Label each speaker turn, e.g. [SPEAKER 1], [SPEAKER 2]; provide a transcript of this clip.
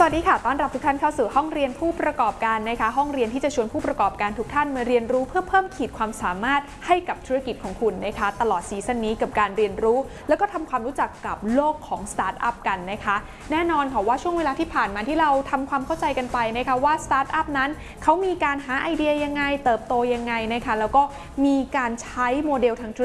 [SPEAKER 1] วัสดีค่ะต้อนรับทุกท่านเข้าสู่ห้องเรียนผู้ประกอบการนะคะห้องเรียนที่จะชวนผู้ประกอบการทุกท่านมาเรียนรู้เพื่อเพิ่มขีดความสามารถให้กับธุรกิจของคุณนะคะตลอดซีซั่นนี้กับการเรียนรู้แล้วก็ทำความรู้จักกับโลกของสตาร์ทอัพกันนะคะแน่นอนค่ะว่าช่วงเวลาที่ผ่านมาที่เราทำความเข้าใจกันไปนะคะว่าสตาร์ทอัพนั้นเขามีการหาไอเดียยังไงเติบโตยังไงนะคะแล้วก็มีการใช้โมเดลทางธุร